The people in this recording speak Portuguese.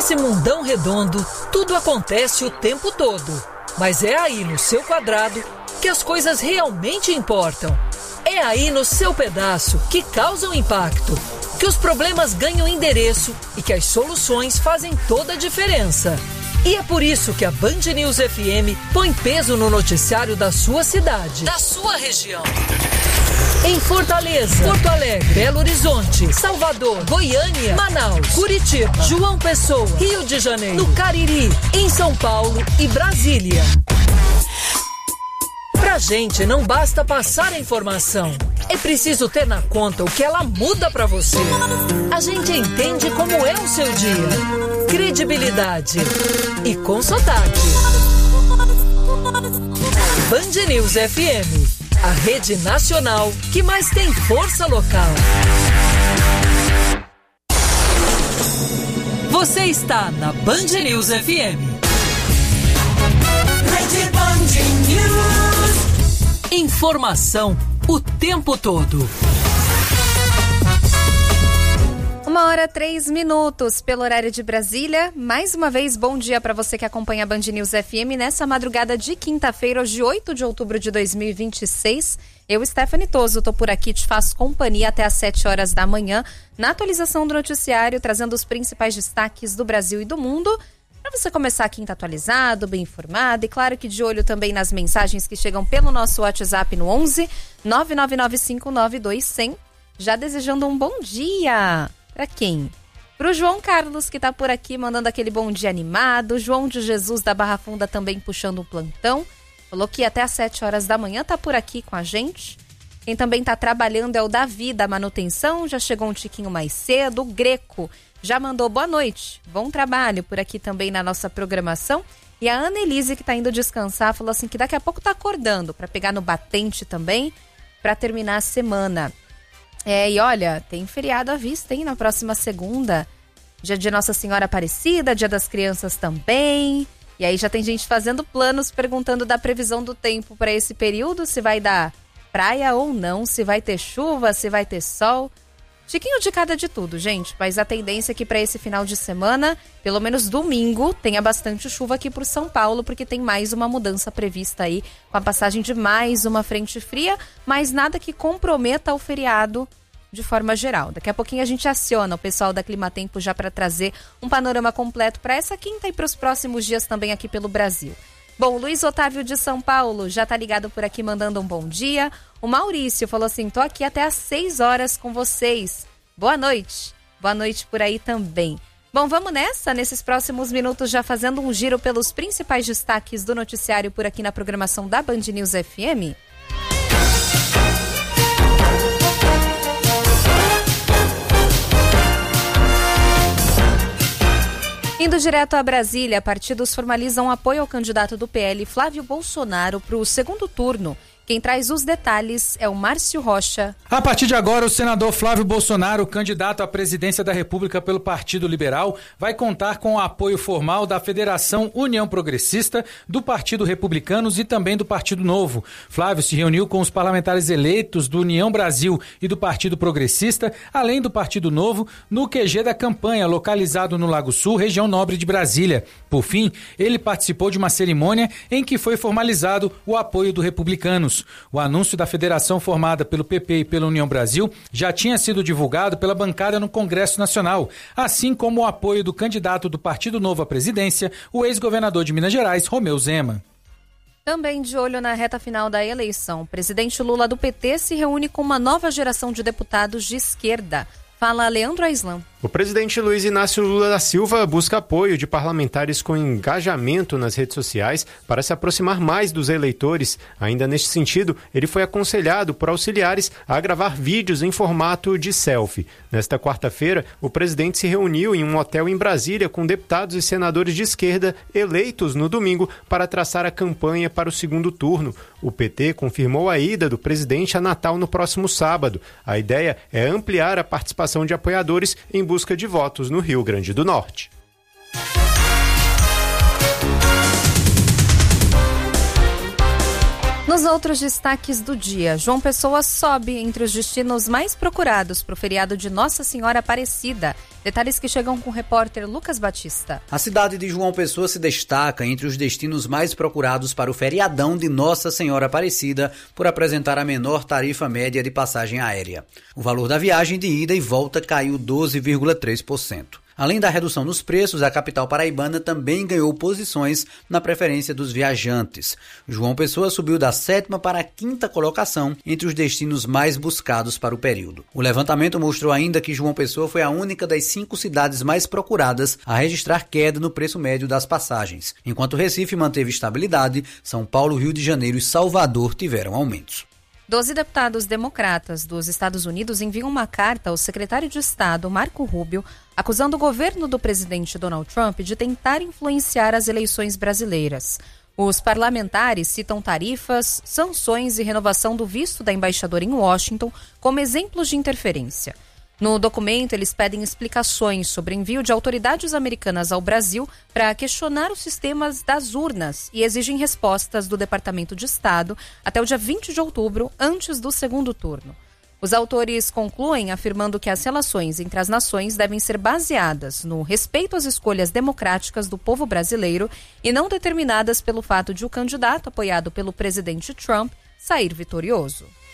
Nesse mundão redondo, tudo acontece o tempo todo. Mas é aí no seu quadrado que as coisas realmente importam. É aí no seu pedaço que causam impacto, que os problemas ganham endereço e que as soluções fazem toda a diferença. E é por isso que a Band News FM põe peso no noticiário da sua cidade, da sua região. Em Fortaleza, Porto Alegre, Belo Horizonte, Salvador, Goiânia, Manaus, Curitiba, João Pessoa, Rio de Janeiro, no Cariri, em São Paulo e Brasília. Pra gente não basta passar a informação, é preciso ter na conta o que ela muda pra você. A gente entende como é o seu dia. Credibilidade e com sotaque. Band News FM, a rede nacional que mais tem força local. Você está na Band News FM. Rede Band News. Informação o tempo todo. 1h03 pelo horário de Brasília. Mais uma vez, bom dia para você que acompanha a Band News FM nessa madrugada de quinta-feira, hoje 8 de outubro de 2026. Eu, Stephanie Toso, tô por aqui, te faço companhia até às 7 horas da manhã, na atualização do noticiário, trazendo os principais destaques do Brasil e do mundo, para você começar a quinta atualizado, bem informado e claro que de olho também nas mensagens que chegam pelo nosso WhatsApp no 11 999592100. Já desejando um bom dia. Pra quem? Pro João Carlos, que tá por aqui mandando aquele bom dia animado. João de Jesus da Barra Funda também puxando um plantão. Falou que até às 7 horas da manhã tá por aqui com a gente. Quem também tá trabalhando é o Davi da manutenção. Já chegou um tiquinho mais cedo. O Greco já mandou boa noite. Bom trabalho por aqui também na nossa programação. E a Ana Elise, que tá indo descansar, falou assim que daqui a pouco tá acordando pra pegar no batente também, pra terminar a semana. E olha, tem feriado à vista, hein, na próxima segunda. Dia de Nossa Senhora Aparecida, Dia das Crianças também. E aí já tem gente fazendo planos, perguntando da previsão do tempo para esse período, se vai dar praia ou não, se vai ter chuva, se vai ter sol. Tiquinho de cada de tudo, gente. Mas a tendência é que para esse final de semana, pelo menos domingo, tenha bastante chuva aqui por São Paulo, porque tem mais uma mudança prevista aí, com a passagem de mais uma frente fria, mas nada que comprometa o feriado de forma geral. Daqui a pouquinho a gente aciona o pessoal da Climatempo já para trazer um panorama completo para essa quinta e para os próximos dias também aqui pelo Brasil. Bom, o Luiz Otávio de São Paulo já tá ligado por aqui mandando um bom dia. O Maurício falou assim, tô aqui até às 6 horas com vocês. Boa noite. Boa noite por aí também. Bom, vamos nessa, nesses próximos minutos já fazendo um giro pelos principais destaques do noticiário por aqui na programação da Band News FM. Indo direto a Brasília, partidos formalizam apoio ao candidato do PL, Flávio Bolsonaro, para o segundo turno. Quem traz os detalhes é o Márcio Rocha. A partir de agora, o senador Flávio Bolsonaro, candidato à presidência da República pelo Partido Liberal, vai contar com o apoio formal da Federação União Progressista, do Partido Republicanos e também do Partido Novo. Flávio se reuniu com os parlamentares eleitos do União Brasil e do Partido Progressista, além do Partido Novo, no QG da campanha, localizado no Lago Sul, região nobre de Brasília. Por fim, ele participou de uma cerimônia em que foi formalizado o apoio do Republicanos. O anúncio da federação formada pelo PP e pela União Brasil já tinha sido divulgado pela bancada no Congresso Nacional, assim como o apoio do candidato do Partido Novo à presidência, o ex-governador de Minas Gerais, Romeu Zema. Também de olho na reta final da eleição, o presidente Lula do PT se reúne com uma nova geração de deputados de esquerda. Fala Leandro Aislan. O presidente Luiz Inácio Lula da Silva busca apoio de parlamentares com engajamento nas redes sociais para se aproximar mais dos eleitores. Ainda neste sentido, ele foi aconselhado por auxiliares a gravar vídeos em formato de selfie. Nesta quarta-feira, o presidente se reuniu em um hotel em Brasília com deputados e senadores de esquerda eleitos no domingo para traçar a campanha para o segundo turno. O PT confirmou a ida do presidente a Natal no próximo sábado. A ideia é ampliar a participação de apoiadores em busca de votos no Rio Grande do Norte. No Nos outros destaques do dia, João Pessoa sobe entre os destinos mais procurados para o feriado de Nossa Senhora Aparecida. Detalhes que chegam com o repórter Lucas Batista. A cidade de João Pessoa se destaca entre os destinos mais procurados para o feriadão de Nossa Senhora Aparecida por apresentar a menor tarifa média de passagem aérea. O valor da viagem de ida e volta caiu 12,3%. Além da redução nos preços, a capital paraibana também ganhou posições na preferência dos viajantes. João Pessoa subiu da 7ª para a 5ª colocação entre os destinos mais buscados para o período. O levantamento mostrou ainda que João Pessoa foi a única das 5 cidades mais procuradas a registrar queda no preço médio das passagens. Enquanto Recife manteve estabilidade, São Paulo, Rio de Janeiro e Salvador tiveram aumentos. 12 deputados democratas dos Estados Unidos enviam uma carta ao secretário de Estado, Marco Rubio, acusando o governo do presidente Donald Trump de tentar influenciar as eleições brasileiras. Os parlamentares citam tarifas, sanções e renovação do visto da embaixadora em Washington como exemplos de interferência. No documento, eles pedem explicações sobre o envio de autoridades americanas ao Brasil para questionar os sistemas das urnas e exigem respostas do Departamento de Estado até o dia 20 de outubro, antes do segundo turno. Os autores concluem afirmando que as relações entre as nações devem ser baseadas no respeito às escolhas democráticas do povo brasileiro e não determinadas pelo fato de o candidato apoiado pelo presidente Trump sair vitorioso.